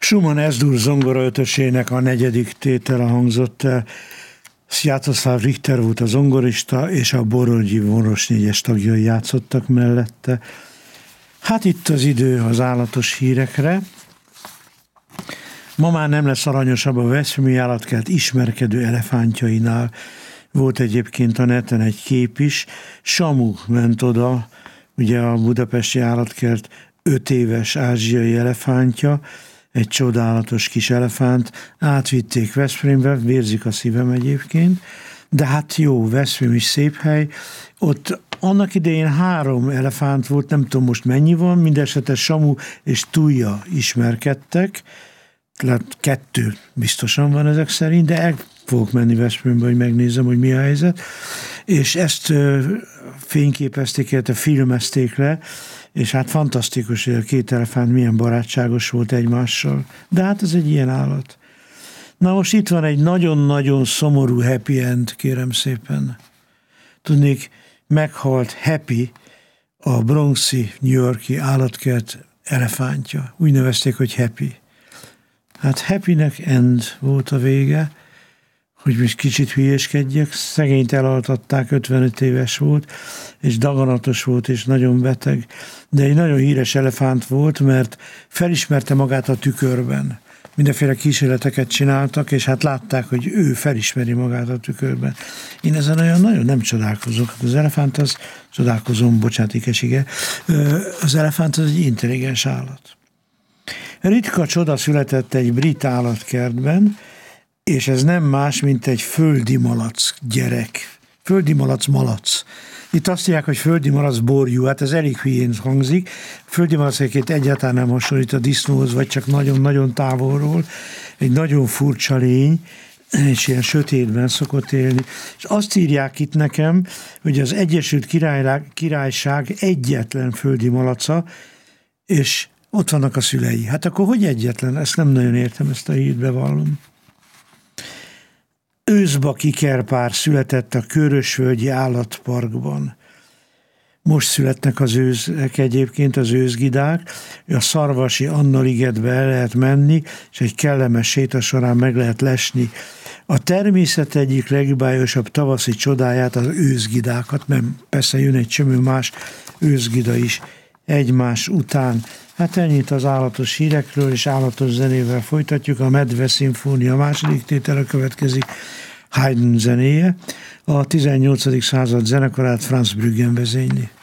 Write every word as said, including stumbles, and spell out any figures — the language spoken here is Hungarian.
Schumann Es-dur zongora ötösének a negyedik tétele hangzott el. Sviatoslav Richter volt a zongorista, és a Borodyi Voros négyes tagjai játszottak mellette. Hát itt az idő az állatos hírekre. Ma már nem lesz aranyosabb a veszprémi állatkert ismerkedő elefántjainál. Volt egyébként a neten egy kép is. Samu ment oda, ugye a budapesti állatkert öt éves ázsiai elefántja, egy csodálatos kis elefánt, átvitték Veszprémbe, vérzik a szívem egyébként, de hát jó, Veszprém is szép hely. Ott annak idején három elefánt volt, nem tudom most mennyi van, mindesetre Samu és Tuja ismerkedtek, lehet kettő biztosan van ezek szerint, de el fogok menni Veszprémbe, hogy megnézem, hogy mi a helyzet. És ezt fényképezték, illetve filmezték le, és hát fantasztikus, hogy a két elefánt milyen barátságos volt egymással. De hát ez egy ilyen állat. Na most itt van egy nagyon-nagyon szomorú happy end, kérem szépen. Tudnék, meghalt Happy, a bronxi New York-i állatkert elefántja. Úgy nevezték, hogy Happy. Hát Happynek end volt a vége, hogy most kicsit hülyéskedjek, szegényt elaltatták, ötvenöt éves volt, és daganatos volt, és nagyon beteg, de egy nagyon híres elefánt volt, mert felismerte magát a tükörben. Mindenféle kísérleteket csináltak, és hát látták, hogy ő felismeri magát a tükörben. Én ezen olyan nagyon nem csodálkozok. Az elefánt az, csodálkozom, bocsánat, ikesige, az elefánt az egy intelligens állat. Ritka csoda született egy brit állatkertben, és ez nem más, mint egy földi malac gyerek. Földi malac malac. Itt azt mondják, hogy földi malac borjú, hát ez elég hülyén hangzik. Földi malac egyáltalán nem hasonlít a disznóhoz, vagy csak nagyon-nagyon távolról. Egy nagyon furcsa lény, és ilyen sötétben szokott élni. És azt írják itt nekem, hogy az Egyesült Királyság, Királyság egyetlen földi malaca, és ott vannak a szülei. Hát akkor hogy egyetlen? Ezt nem nagyon értem, ezt a hírt bevallom. Őszbaki kerpár született a Körösvölgyi Állatparkban. Most születnek az őzek egyébként, az őzgidák. A Szarvasi Anna-ligetbe el lehet menni, és egy kellemes séta során meg lehet lesni a természet egyik legbájosabb tavaszi csodáját, az őzgidákat, mert persze jön egy csomó más őzgida is egymás után. Hát ennyit az állatos hírekről, és állatos zenével folytatjuk. A Medve szimfónia második tétele következik, Haydn zenéje. A tizennyolcadik század zenekarát Franz Brüggen vezényli.